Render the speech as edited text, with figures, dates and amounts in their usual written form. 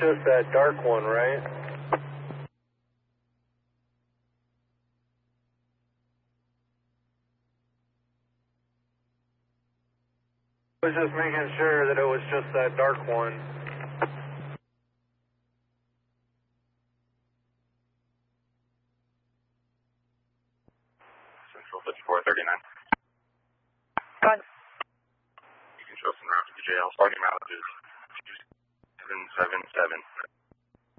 Just that dark one, right? I was just making sure that it was just that dark one. Central 5439. Fine. You can show some route to the jail. Starting mileage is 2777.